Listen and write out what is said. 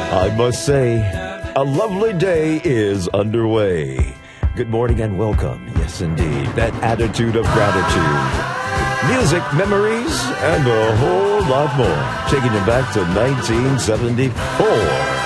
I must say, a lovely day is underway. Good morning and welcome. Yes, indeed. That attitude of gratitude. Music, memories, and a whole lot more. Taking you back to 1974.